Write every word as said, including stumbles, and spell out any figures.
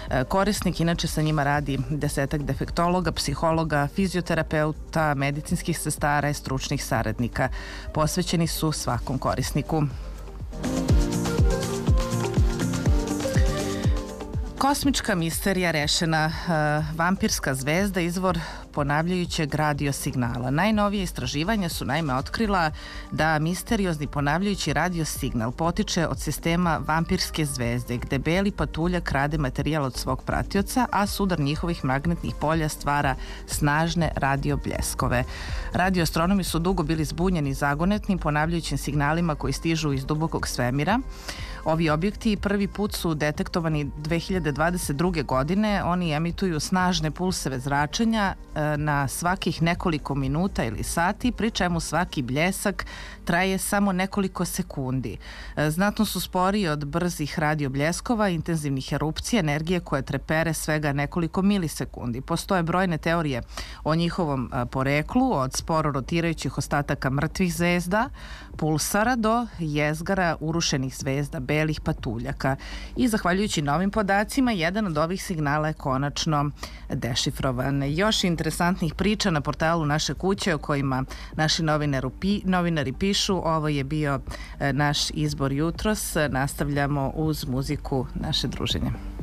korisnik. Inače sa njima radi desetak defektologa, psihologa, fizioterapeuta, medicinskih sestara i stručnih saradnika. Posvećeni su svakom korisniku. Kosmička misterija rešena. Vampirska zvezda, izvor ponavljajućeg radio signala. Najnovije istraživanja su naime otkrila da misteriozni ponavljajući radio signal potiče od sistema vampirske zvezde, gde beli patuljak krade materijal od svog pratioca, a sudar njihovih magnetnih polja stvara snažne radio bljeskove. Radioastronomi su dugo bili zbunjeni zagonetnim ponavljajućim signalima koji stižu iz dubokog svemira. Ovi objekti prvi put su detektovani dve hiljade dvadeset druge. godine. Oni emituju snažne pulseve zračenja na svakih nekoliko minuta ili sati, pri čemu svaki bljesak traje samo nekoliko sekundi. Znatno su sporiji od brzih radio bljeskova, intenzivnih erupcija, energije koje trepere svega nekoliko milisekundi. Postoje brojne teorije o njihovom poreklu, od sporo rotirajućih ostataka mrtvih zvezda, pulsara do jezgara urušenih zvezda, belih patuljaka. I zahvaljujući novim podacima, jedan od ovih signala je konačno dešifrovan. Još interesantnih priča na portalu Naše kuće o kojima naši novinari, novinari pišu. Ovo je bio naš izbor jutros. Nastavljamo uz muziku naše druženje.